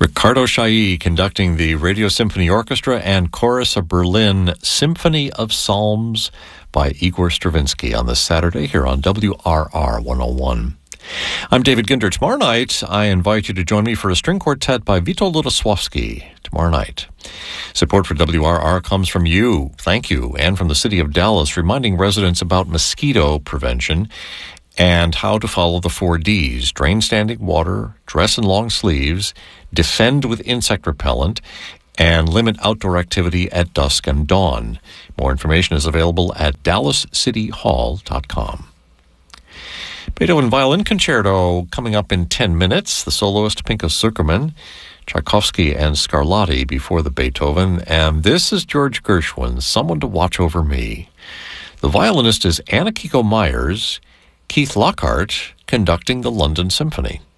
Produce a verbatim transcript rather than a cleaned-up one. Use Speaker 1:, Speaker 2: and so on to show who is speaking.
Speaker 1: Ricardo Chailly conducting the Radio Symphony Orchestra and Chorus of Berlin Symphony of Psalms by Igor Stravinsky on this Saturday here on W R R one oh one. I'm David Ginder. Tomorrow night, I invite you to join me for a string quartet by Vito Lutosławski tomorrow night. Support for W R R comes from you, thank you, and from the city of Dallas, reminding residents about mosquito prevention and how to follow the four Ds: drain standing water, dress in long sleeves, defend with insect repellent, and limit outdoor activity at dusk and dawn. More information is available at dallas city hall dot com. Beethoven Violin Concerto coming up in ten minutes. The soloist Pinka Zukerman, Tchaikovsky and Scarlatti before the Beethoven, and this is George Gershwin, Someone to Watch Over Me. The violinist is Anna Kiko Myers, Keith Lockhart conducting the London Symphony.